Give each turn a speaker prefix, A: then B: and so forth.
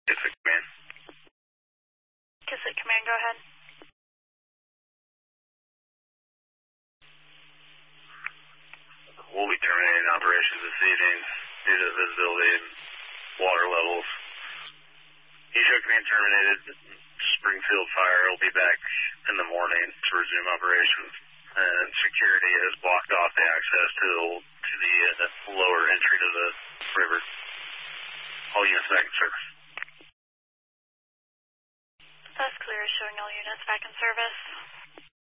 A: Kissick Command.
B: Kissick Command, go ahead.
A: We'll be terminating operations this evening due to visibility and water levels. Echo Command terminated. Springfield Fire will be back in the morning to resume operations. And security has blocked off the access to the lower entry to the river. All units back in service.
B: That's clear, showing all units back in service.